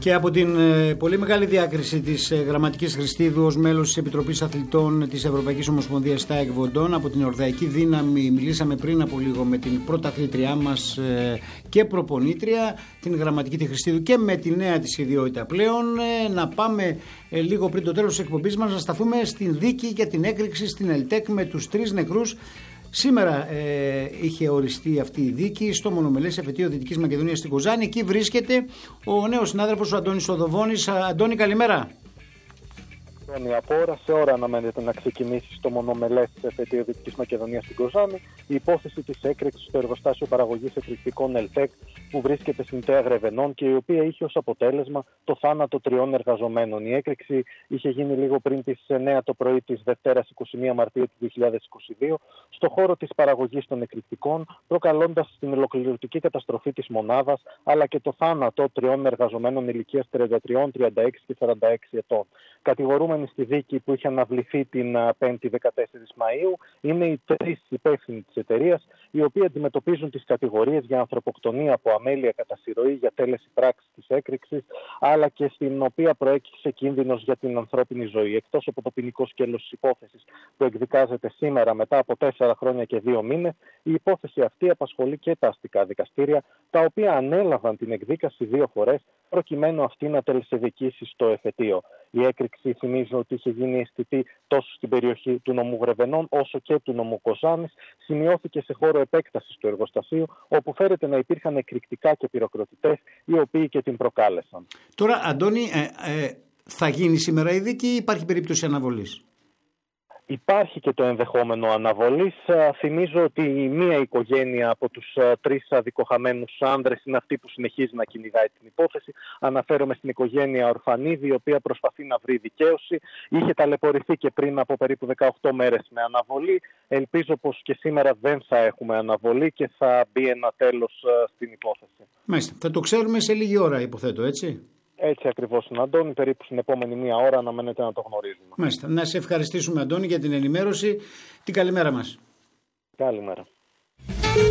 Και από την πολύ μεγάλη διάκριση της Γραμματικής Χριστίδου ως μέλος της Επιτροπής Αθλητών της Ευρωπαϊκής Ομοσπονδίας ΤΑΕΚ Βοντών, από την Ορδαϊκή Δύναμη μιλήσαμε πριν από λίγο με την πρωταθλήτριά μας και προπονήτρια, την Γραμματική τη Χριστίδου, και με τη νέα της ιδιότητα πλέον. Να πάμε λίγο πριν το τέλος της εκπομπής μας να σταθούμε στην δίκη για την έκρηξη στην ΕΛΤΕΚ με τους 3 νεκρούς. Σήμερα είχε οριστεί αυτή η δίκη στο μονομελές εφετείο Δυτικής Μακεδονίας στην Κοζάνη. Εκεί βρίσκεται ο νέος συνάδελφος ο Αντώνης Οδοβώνης. Αντώνη, καλημέρα. Από ώρα σε ώρα αναμένεται να ξεκινήσει στο μονομελές εφετείο Δυτικής Μακεδονίας στην Κοζάνη η υπόθεση της έκρηξης στο εργοστάσιο παραγωγής εκρηκτικών ΕΛΤΕΚ που βρίσκεται στην ΤΕΑ Γρεβενών και η οποία είχε ως αποτέλεσμα το θάνατο 3 εργαζομένων. Η έκρηξη είχε γίνει λίγο πριν τις 9 το πρωί της Δευτέρας 21 Μαρτίου του 2022 στο χώρο της παραγωγής των εκρηκτικών, προκαλώντας την ολοκληρωτική καταστροφή της μονάδας αλλά και το θάνατο 3 εργαζομένων ηλικίας 33, 36 και 46 ετών. Κατηγορούμενοι στη δίκη που είχε αναβληθεί την 5η 14 Μαΐου είναι οι 3 υπεύθυνοι της εταιρείας, οι οποίοι αντιμετωπίζουν τις κατηγορίες για ανθρωποκτονία από αμέλεια κατά συρροή, για τέλεση πράξης της έκρηξης, αλλά και στην οποία προέκυψε κίνδυνος για την ανθρώπινη ζωή. Εκτός από το ποινικό σκέλος της υπόθεσης που εκδικάζεται σήμερα μετά από 4 χρόνια και 2 μήνες, η υπόθεση αυτή απασχολεί και τα αστικά δικαστήρια, τα οποία ανέλαβαν την εκδίκαση 2 φορές, προκειμένου αυτή να τελεσεδικήσει στο εφετείο. Η έκρηξη θυμίζω ότι είχε γίνει αισθητή τόσο στην περιοχή του νομού Γρεβενών όσο και του νομού Κοζάνης. Σημειώθηκε σε χώρο επέκτασης του εργοστασίου, όπου φέρεται να υπήρχαν εκρηκτικά και πυροκροτητές, οι οποίοι και την προκάλεσαν. Τώρα, Αντώνη, θα γίνει σήμερα η δίκη ή υπάρχει περίπτωση αναβολής? Υπάρχει και το ενδεχόμενο αναβολής. Θυμίζω ότι μία οικογένεια από τους 3 αδικοχαμένους άνδρες είναι αυτή που συνεχίζει να κυνηγάει την υπόθεση. Αναφέρομαι στην οικογένεια Ορφανίδη, η οποία προσπαθεί να βρει δικαίωση. Είχε ταλαιπωρηθεί και πριν από περίπου 18 μέρες με αναβολή. Ελπίζω πως και σήμερα δεν θα έχουμε αναβολή και θα μπει ένα τέλος στην υπόθεση. Μάλιστα. Θα το ξέρουμε σε λίγη ώρα, υποθέτω, έτσι? Έτσι ακριβώς είναι, Αντώνη. Περίπου στην επόμενη 1 ώρα αναμένεται να το γνωρίζουμε. Μάλιστα. Να σε ευχαριστήσουμε, Αντώνη, για την ενημέρωση. Την καλημέρα μας. Καλημέρα.